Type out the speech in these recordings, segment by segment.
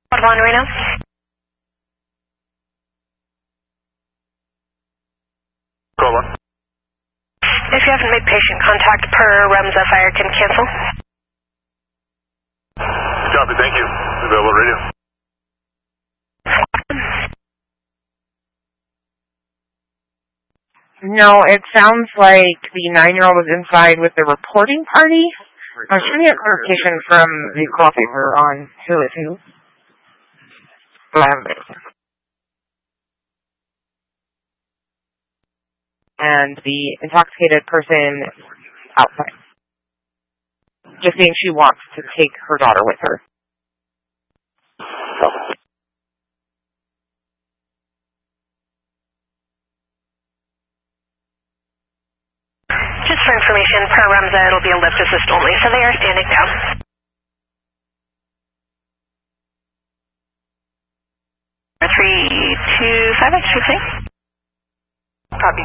One Reno. Cola. If you haven't made patient contact per REMS, fire can cancel. Copy, thank you. Available radio. No, it sounds like the 9-year-old was inside with the reporting party. I was trying to get clarification from the call paper on who is who. But I haven't been. And the intoxicated person outside. Just saying she wants to take her daughter with her. Just for information, per REMS, it'll be a lift assist only, so they are standing down. Three, two, five, I should say. Copy.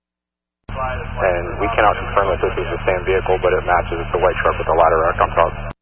And we cannot confirm that this is the same vehicle, but it matches. It's a white truck with a ladder rack on top.